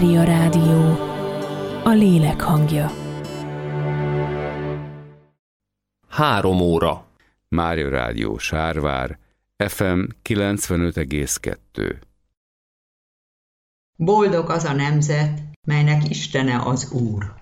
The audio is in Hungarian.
Mária Rádió, a lélek hangja. 3 óra. Mária Rádió Sárvár, FM 95,2. Boldog az a nemzet, melynek Istene az Úr.